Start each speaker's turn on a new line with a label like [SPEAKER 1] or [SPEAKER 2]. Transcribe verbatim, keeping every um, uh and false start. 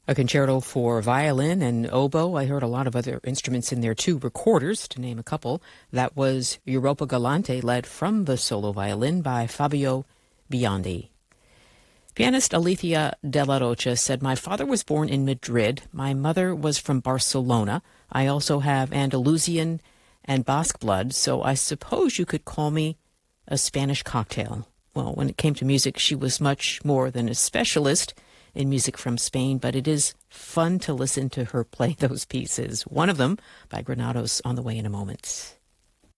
[SPEAKER 1] A concerto for violin and oboe. I heard a lot of other instruments in there too, recorders, to name a couple. That was Europa Galante, led from the solo violin by Fabio Biondi. Pianist Alethea de la Rocha said, "My father was born in Madrid. My mother was from Barcelona. I also have Andalusian and Basque blood, so I suppose you could call me a Spanish cocktail." Well, when it came to music, she was much more than a specialist in music from Spain, but it is fun to listen to her play those pieces. One of them by Granados on the way in a moment.